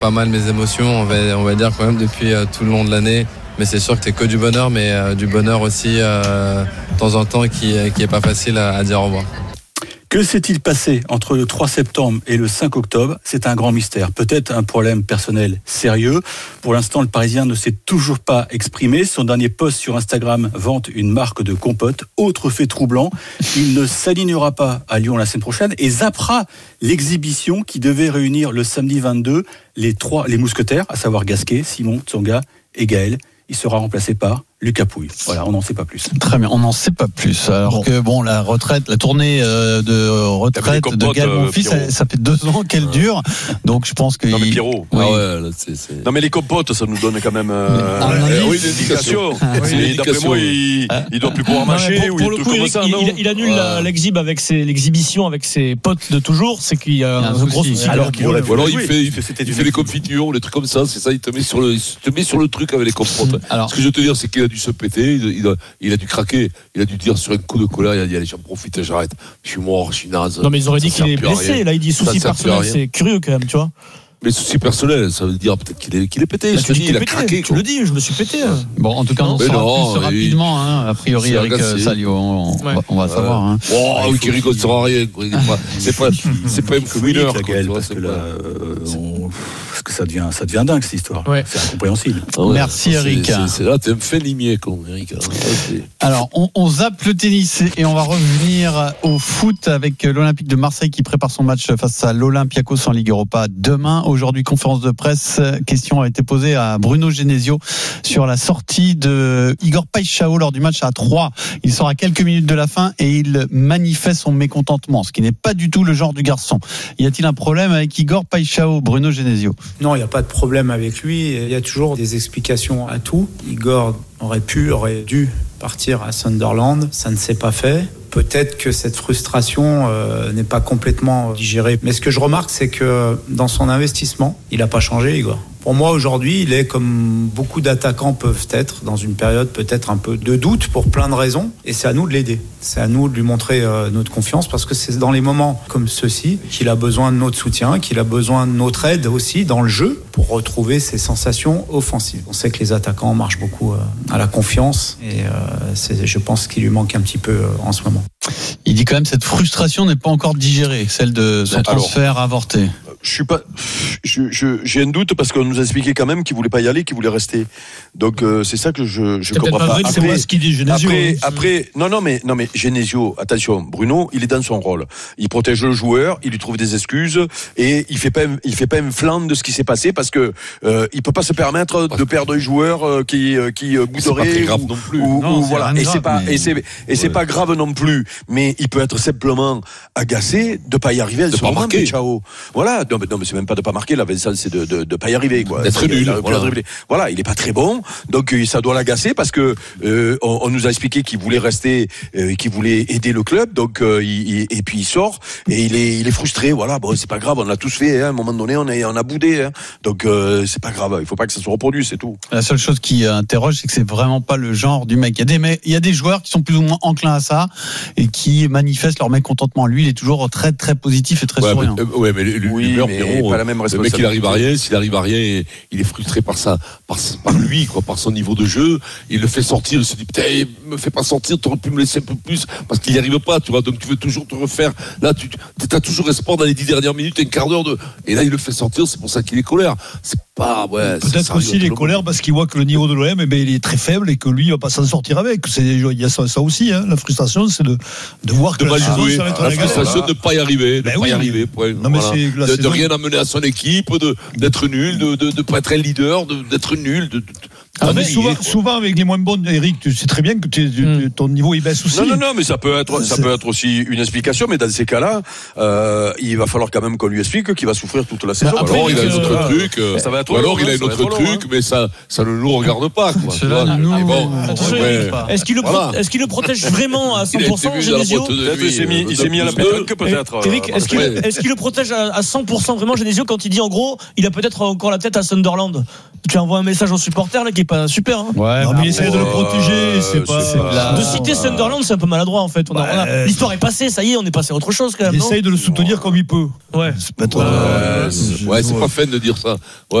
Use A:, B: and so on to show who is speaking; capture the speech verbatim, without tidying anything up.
A: Pas mal mes émotions, on va, on va dire quand même depuis euh, tout le long de l'année. Mais c'est sûr que c'est que du bonheur, mais euh, du bonheur aussi euh, de temps en temps qui qui est pas facile à, à dire au revoir.
B: Que s'est-il passé entre le trois septembre et le cinq octobre ? C'est un grand mystère. Peut-être un problème personnel sérieux. Pour l'instant, le Parisien ne s'est toujours pas exprimé. Son dernier post sur Instagram vante une marque de compote. Autre fait troublant, il ne s'alignera pas à Lyon la semaine prochaine et zappera l'exhibition qui devait réunir le samedi vingt-deux les trois, les mousquetaires, à savoir Gasquet, Simon, Tsonga et Gaël. Il sera remplacé par Lucas Pouille. Voilà, on n'en sait pas plus.
C: Très bien, on n'en sait pas plus. Alors bon. que bon, la retraite, la tournée euh, de retraite de Gaël Monfils, euh, ça, ça fait deux ans qu'elle euh... dure. Donc je pense que.
D: Non mais
C: il...
D: Pierrot.
C: Oui.
D: Ah ouais, là, c'est, c'est... Non mais les compotes, ça nous donne quand même. Euh... Ah, euh, oui, l'indication. Ah, oui. D'après moi, il, ah. il doit plus pouvoir marcher.
E: Pour, pour le coup, Eric,
D: ça,
E: il, il, il annule ouais. la, l'exhib avec ses, l'exhibition avec ses potes de toujours. C'est qu'il y a un, un gros souci.
D: Alors qu'il aurait. Ou alors il fait, il fait, il fait les confitures, les trucs comme ça. C'est ça. Il te met sur le, il te met sur le truc avec les compotes. Ce que je veux te dire, c'est qu'il a dû se péter. Il a, il a dû craquer, il a dû dire sur un coup de colère, il a dit allez j'en profite, j'arrête, je suis mort, je suis naze.
E: Non mais ils auraient dit qu'il est blessé, là il dit soucis personnels, c'est curieux quand même, tu vois.
D: Mais soucis personnels, ça veut dire peut-être qu'il est, qu'il est pété.
E: Bah,
D: je te dis, il a
E: pété,
D: craqué.
E: Tu le dis, je me suis pété.
C: Bon, en tout cas, on
D: mais
C: saura
D: non,
C: plus rapidement, hein, a priori, Eric Salio, on, on, ouais. on va ouais. savoir. Hein.
D: Oh, oui, Eric, on ne saura rien. C'est pas, c'est pas un winner,
B: parce que là, euh, on... parce que ça devient, ça devient dingue cette histoire. Ouais. C'est incompréhensible.
C: Ah ouais. Merci Eric.
D: C'est, c'est, c'est là, t'es un fait limier, con, Eric.
C: Alors, on, on zappe le tennis et on va revenir au foot avec l'Olympique de Marseille qui prépare son match face à l'Olympiakos en Ligue Europa demain. Aujourd'hui, conférence de presse. Question a été posée à Bruno Genesio sur la sortie de Igor Paixão lors du match à Troyes. Il sort à quelques minutes de la fin et il manifeste son mécontentement, ce qui n'est pas du tout le genre du garçon. Y a-t-il un problème avec Igor Paixão, Bruno Genesio ?
F: Non, il n'y a pas de problème avec lui. Il y a toujours des explications à tout. Igor aurait pu, aurait dû partir à Sunderland. Ça ne s'est pas fait. Peut-être que cette frustration euh, n'est pas complètement digérée. Mais ce que je remarque, c'est que dans son investissement, il n'a pas changé, Igor. Pour moi, aujourd'hui, il est comme beaucoup d'attaquants peuvent être, dans une période peut-être un peu de doute pour plein de raisons. Et c'est à nous de l'aider. C'est à nous de lui montrer euh, notre confiance parce que c'est dans les moments comme ceux-ci qu'il a besoin de notre soutien, qu'il a besoin de notre aide aussi dans le jeu pour retrouver ses sensations offensives. On sait que les attaquants marchent beaucoup euh, à la confiance et euh, c'est, je pense qu'il lui manque un petit peu euh, en ce moment.
C: Il dit quand même cette frustration n'est pas encore digérée, celle de son transfert Alors, avorté.
D: Je suis pas, je, je, j'ai un doute parce qu'on nous a expliqué quand même qu'il voulait pas y aller, qu'il voulait rester. Donc euh, c'est ça que je, je comprends pas.
E: Vrai,
D: après,
E: c'est moi ce qu'il dit Genesio.
D: Après, après, non, non, mais non, mais Genesio, attention, Bruno, il est dans son rôle. Il protège le joueur, il lui trouve des excuses et il fait pas, il fait pas un flanc de ce qui s'est passé parce que euh, il peut pas se permettre de perdre un joueur euh, qui, euh, qui euh, bouderait. C'est pas très grave ou, non plus. Ou,
C: non,
D: ou, voilà. Et
C: grave,
D: c'est pas,
C: mais...
D: et c'est, et ouais. c'est pas grave non plus. Mais il peut être simplement agacé de pas y arriver à ce moment. Ciao. Voilà. Non, mais non, mais c'est même pas de pas marquer. La Vincent, c'est de, de, de pas y arriver, quoi. D'être nul. Voilà. voilà. Il est pas très bon. Donc, ça doit l'agacer parce que, euh, on, on nous a expliqué qu'il voulait rester, euh, qu'il voulait aider le club. Donc, euh, il, et puis il sort et il est, il est frustré. Voilà. Bon, c'est pas grave. On l'a tous fait, hein. À un moment donné, on a, on a boudé, hein. Donc, euh, c'est pas grave. Il faut pas que ça se reproduise, c'est tout.
C: La seule chose qui interroge, c'est que c'est vraiment pas le genre du mec. Il y a des mecs, il y a des joueurs qui sont plus ou moins enclins à ça et qui manifestent leur mécontentement. Lui, il est toujours très, très positif et très
D: ouais,
C: souriant.
D: Mais, euh, ouais, mais lui,
C: oui,
D: mais Pierrot, pas la même le mec, il arrive à rien. S'il arrive à rien, il est frustré par ça, par, par lui, quoi, par son niveau de jeu. Il le fait sortir. Il se dit putain, me fais pas sortir. T'aurais pu me laisser un peu plus parce qu'il n'y arrive pas, tu vois. Donc tu veux toujours te refaire. Là, tu as toujours espoir dans les dix dernières minutes, un quart d'heure de. Et là, il le fait sortir. C'est pour ça qu'il est colère. C'est pas ouais.
E: Peut-être aussi il est colère parce qu'il voit que le niveau de l'O M, eh ben, il est très faible et que lui, il va pas s'en sortir avec. C'est, il y a ça, ça aussi, hein. La frustration, c'est de de voir que
D: de
E: la saison,
D: jouer.
E: ça va être
D: la
E: la
D: frustration
E: galère.
D: de ne pas y arriver, de
E: ben
D: pas
E: oui,
D: y arriver. Point.
E: Non, mais
D: voilà.
E: c'est la
D: de,
E: saison...
D: de rien amener à son équipe, de d'être nul, de de, de pas être un leader, de, d'être nul. De, de,
E: Ah mais souvent, souvent avec les moins bons, Eric, tu sais très bien que tu, tu, mm. ton niveau il baisse aussi.
D: Non non non, mais ça peut être ça c'est... peut être aussi une explication, mais dans ces cas-là, euh, il va falloir quand même qu'on lui explique qu'il va souffrir toute la saison.
E: Après,
D: alors il a un autre
E: euh,
D: truc, euh, ça va être ou alors il a un autre truc, mais ça ça ne nous regarde pas. Quoi.
C: Cela ne nous
E: regarde pas. Est-ce qu'il le voilà. est-ce qu'il le protège vraiment à cent pour cent, Genesio?
D: Il s'est mis il s'est mis à la pétanque peut-être.
E: Eric, est-ce qu'il est-ce qu'il le protège à cent pour cent vraiment, Genesio, quand il dit en gros, il a peut-être encore la tête à Sunderland? Tu envoies un message aux supporters là qui est
G: pas super. Hein.
C: Ouais,
E: non, mais il essaye de le protéger. C'est pas.
G: C'est la... De citer Sunderland, c'est un peu maladroit en fait. On a, ouais, on a... L'histoire est passée, ça y est, on est passé à autre chose quand même.
E: Il essaye de le soutenir comme il peut.
G: Ouais.
E: C'est pas trop.
H: Ouais, c'est, ouais, c'est pas fun de dire ça. Ouais.